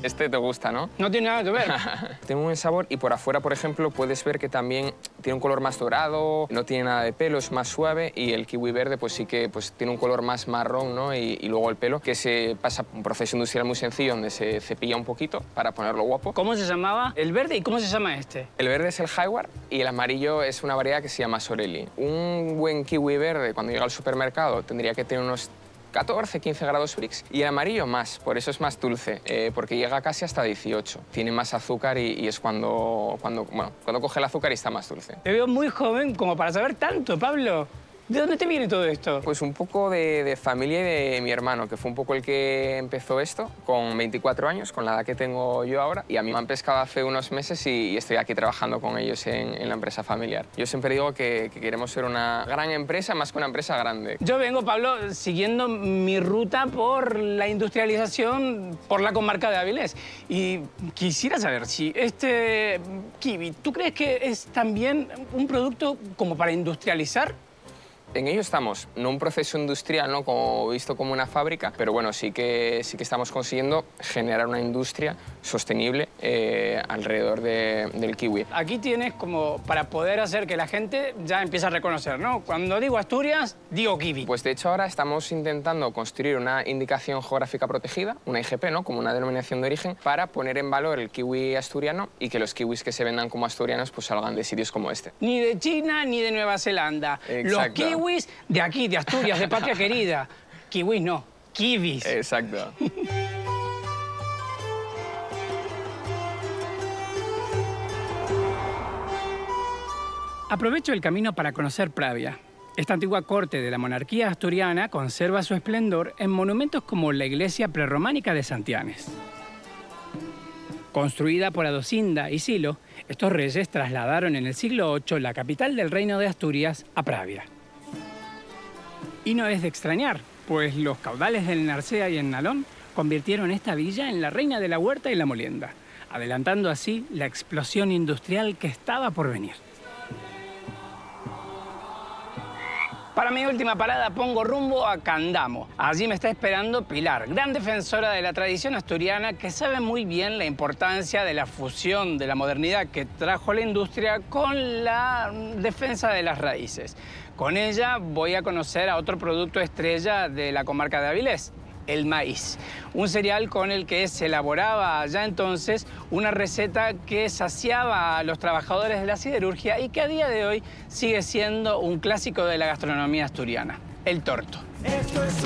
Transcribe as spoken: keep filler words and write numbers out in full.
Este te gusta, ¿no? No tiene nada que ver. Tiene un buen sabor y por afuera, por ejemplo, puedes ver que también tiene un color más dorado, no tiene nada de pelo, es más suave, y el kiwi verde pues sí que pues, tiene un color más marrón, ¿no? Y, y luego el pelo, que se pasa un proceso industrial muy sencillo donde se cepilla un poquito para ponerlo guapo. ¿Cómo se llamaba el verde y cómo se llama este? El verde es el Highward y el amarillo es una variedad que se llama Sorelli. Un buen kiwi verde, cuando llega al supermercado, tendría que tener unos catorce, quince grados Brix, y el amarillo más, por eso es más dulce, eh, porque llega casi hasta dieciocho. Tiene más azúcar y, y es cuando, cuando, bueno, cuando coge el azúcar y está más dulce. Te veo muy joven como para saber tanto, Pablo. ¿De dónde te viene todo esto? Pues un poco de, de familia y de mi hermano, que fue un poco el que empezó esto con veinticuatro años, con la edad que tengo yo ahora. Y a mí me han pescado hace unos meses y, y estoy aquí trabajando con ellos en, en la empresa familiar. Yo siempre digo que, que queremos ser una gran empresa más que una empresa grande. Yo vengo, Pablo, siguiendo mi ruta por la industrialización por la comarca de Avilés. Y quisiera saber si este kiwi, ¿tú crees que es también un producto como para industrializar? En ello estamos, no un proceso industrial, ¿no? Como visto como una fábrica, pero bueno, sí que, sí que estamos consiguiendo generar una industria sostenible eh, alrededor de, del kiwi. Aquí tienes como para poder hacer que la gente ya empiece a reconocer, ¿no? Cuando digo Asturias, digo kiwi. Pues de hecho ahora estamos intentando construir una indicación geográfica protegida, una I G P, ¿no? Como una denominación de origen, para poner en valor el kiwi asturiano y que los kiwis que se vendan como asturianos pues salgan de sitios como este. Ni de China ni de Nueva Zelanda. Exacto. Los kiwis de aquí, de Asturias, de patria querida. Kiwis no, kiwis. Exacto. Aprovecho el camino para conocer Pravia. Esta antigua corte de la monarquía asturiana conserva su esplendor en monumentos como la iglesia prerrománica de Santianes. Construida por Adosinda y Silo, estos reyes trasladaron en el siglo ocho la capital del reino de Asturias a Pravia. Y no es de extrañar, pues los caudales del Narcea y el Nalón convirtieron esta villa en la reina de la huerta y la molienda, adelantando así la explosión industrial que estaba por venir. Para mi última parada pongo rumbo a Candamo. Allí me está esperando Pilar, gran defensora de la tradición asturiana que sabe muy bien la importancia de la fusión de la modernidad que trajo la industria con la defensa de las raíces. Con ella voy a conocer a otro producto estrella de la comarca de Avilés, el maíz. Un cereal con el que se elaboraba allá entonces una receta que saciaba a los trabajadores de la siderurgia y que a día de hoy sigue siendo un clásico de la gastronomía asturiana, el torto.